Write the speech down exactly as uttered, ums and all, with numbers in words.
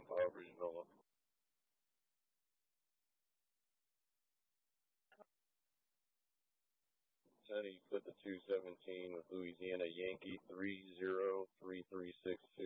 Original. Teddy put the two seventeen with Louisiana Yankee three zero three three six